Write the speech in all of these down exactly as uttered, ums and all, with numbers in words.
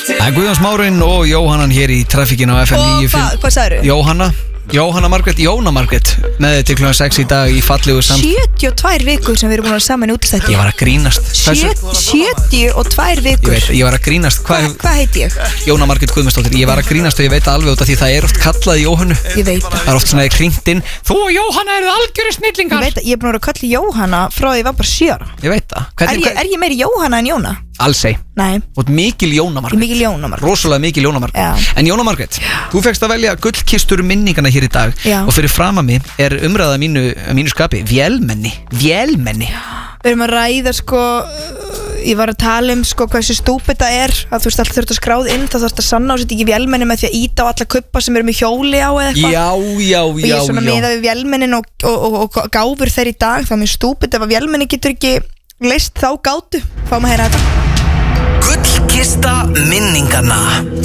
Það er Guðjón Smárin og Jóhannan hér í trafikinu á F M níu fimm. Og hva, hvað sagður? Jóhanna, Jóhanna Margrét, Jóna Margrét með þið til klukkan sex í dag í fallegu samt sjötíu og tvær vikur sem við erum búin að saman í útastætti. Ég var að grínast sjötíu og tvær vikur. Ég veit, ég var að grínast Hvað Hva, hvað heiti ég? Jóna Margrét Guðmundsdóttir. Ég var að grínast og ég veit alveg út af því það er oft kallað Jóhannu. Ég veit það. Það er oft svona kringt inn. Þú og Jóhanna eruð algjöru snillingar. Ég veit að ég er búin að vera að kalla Jóhanna frá því ég var bara sjö ára. Ég veit það. Er Hvernig, ég, er ég meiri Jóhanna en Jóna? Alls ei. Nei, Þú ert mikil Jóna ég er Margrét. mikil Jóna Margrét. Rosalega mikil Jóna Margrét. Já. En Jóna Margrét, þú fegst að velja gullkistur minningana hér í dag. Já. Og fyrir fram að mig er umræða mínu, mínu skapi Vélmenni, vélmenni. Við erum að ræða sko, ég var að tala um sko hvað þessi stúpid það er, að þú veist alltaf þurft að skráð inn, það þurft að sanna og setja ekki vélmenni með því að íta á alla kuppa sem eru með hjóli á eða eitthvað. Já, já, Og ég já, er svona já. miðað við vélmennin og, og, og, og gáfur þeir í dag, það er mjög stúpid ef að vélmenni getur ekki leist þá gátu. Fáum að heyra þetta. Gullkista minningana.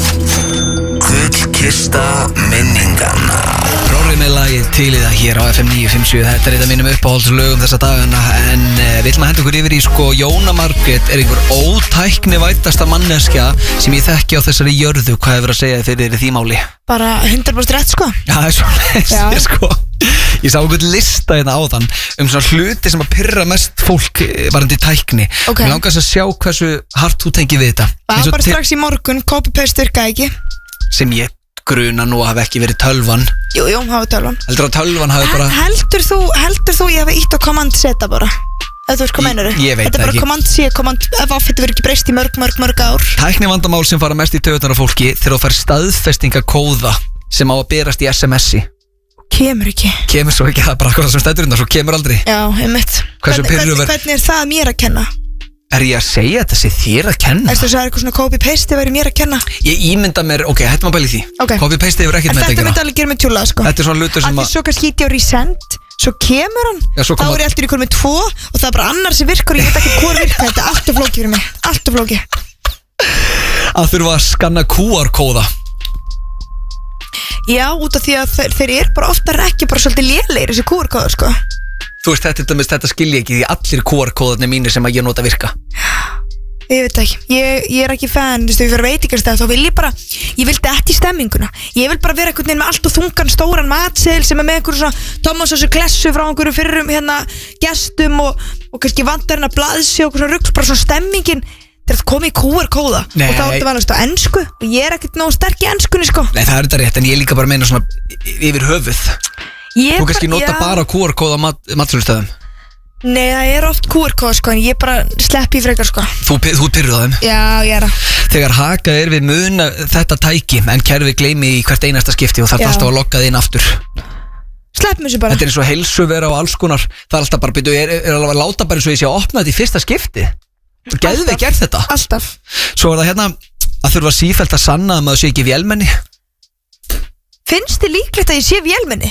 Gullkista minningana. Prófið með lagið til í það hér á F M níu fimm sjö. Þetta er eitt af mínum uppáhaldslögum þessa dagana. En uh, við ætlum að henda okkur yfir í sko Jóna Margrét er einhver ótækni vætasta manneskja sem ég þekki á þessari jörðu. Hvað hefur að segja fyrir því máli? Bara hundrað prósent rétt sko. Já, það er svona Já. ég sko Ég sá einhvern lista hérna áðan um svona hluti sem að pirra mest fólk eh, varandi tækni. Ok. Mér langast að sjá hversu hart þú tengir við þetta. Það Eins og var bara til- strax í morgun, copy-paste virkaði ekki. sem ég gruna nú að hafi ekki verið tölvan. Jú, jú, hafa tölvan. Heldur að tölvan hafi bara Heldur þú, heldur þú ég hafi ítt á command Z bara? Eða þú veist hvað Ég- meinarðu? ég veit Þetta er það bara ekki. command C, command F, þetta verður ekki breyst í mörg, mörg, mörg ár. tækni vandamál sem fara mest í taugarnar á fólki þegar þú fær staðfestingakóða sem á að berast í S M S-i. Kemur ekki. Kemur svo ekki það bara hvað sem stættur innan, svo kemur aldrei. Já, einmitt. Hversu Hvernig- pirruð hvernig, ver- hvernig er það mér að kenna? Er ég að segja þetta sé þér að kenna? Erstu þess að það er eitthvað svona copy-paste væri mér að kenna? Ég ímynda mér, ok, hættum að bæli því. Ok. Copy-paste hefur ekkert En með þetta þetta að myndi gera. alveg gera mig tjúla sko. Þetta er svona hlutur Af sem því að svo kannski hýtti á resend, svo kemur hann, Já, svo þá koma- er ég alltaf ykkur með tvo og það er bara annar sem virkar og ég veit ekki hvað virkar. Þetta er allt of flókið fyrir mig, allt of flókið. að þurfa að skanna Q R-kóða. Já, út af því að þeir, þeir eru bara oftar ekki bara svolítið lélegir þessi kúrkóður sko. Þú veist, þetta, þetta, þetta skilja ekki því allir Q R-kóðarnir mínir sem að ég nota virka. Ég veit ekki, ég, ég er ekki fan, þú veist, ef ég fyrir veitingarstæð þá vil ég bara, ég vildi ekki stemminguna. Ég vil bara vera einhvern veginn með allt og þungan stóran matseðil sem er með einhverju svona Thomas og þessu klessu frá einhverju fyrrum hérna gestum og, og kannski vantar hérna blaðsi og svona rugl, bara svona stemmingin til að koma í Q R-kóða Nei. og þá er þetta valast á ensku og ég er ekkert nógu sterk í enskunni sko. Nei, það er þetta rétt, en ég líka bara meina svona yfir höfuð. Ég Þú kannski nota já. bara Q R-kóða á mat, matsölustöðum. Nei, það er oft Q R-kóða sko en ég bara sleppi frekar sko. Þú, þú pyrruð á þeim. Já, ég er að Þegar hakað er við muna þetta tæki en kerfi gleymi í hvert einasta skipti og þarf Já. alltaf að lokka þið inn aftur. sleppum þessu bara. Þetta er eins og heilsuvera og alls konar. Það er alltaf bara, byrju, er, er alveg að láta bara eins og ég sé að opna þetta í fyrsta skipti. Gæðu þið gert þetta? Alltaf. Svo er það hérna að þurfa sífellt að sanna að maður sé ekki vélmenni. Finnst þið líklegt að ég sé vélmenni?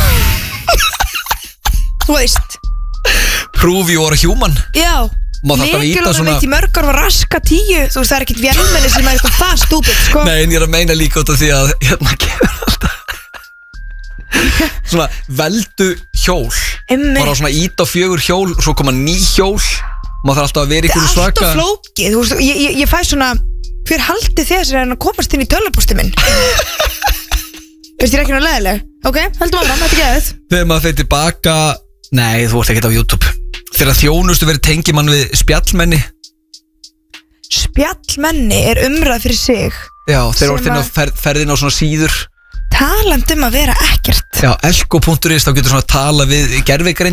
Þú veist. Prove you are human. Já. Maður þarf að íta Mikilvægt svona- veit í mörg ár var raska tíu. Þú veist það er ekkert vélmenni sem er eitthvað það stúpid sko. Nei, en ég er að meina líka út af því að hérna kemur alltaf svona veldu hjól. Einmitt. Bara á svona ít á fjögur hjól, svo koma ný hjól. Maður þarf alltaf að vera í Þetta einhverju er allt svaka of flókið. Þú veist, ég, ég, ég fæ svona hver haldið þið sem er að komast inn í tölvupósti minn? Veist ég er ekki nú leðileg? Ok, heldum áfram, þetta er geðið. Þegar maður þeir tilbaka. Nei, þú ert ekkert á YouTube. Þegar þjónustu verið tengimann við spjallmenni. Spjallmenni er umræð fyrir sig. Já, þegar Sem þú ert inn á að- fer, ferðin á svona síður. Talandi um að vera ekkert. Já, elko punktur is, þá getur svona að tala við gervigreind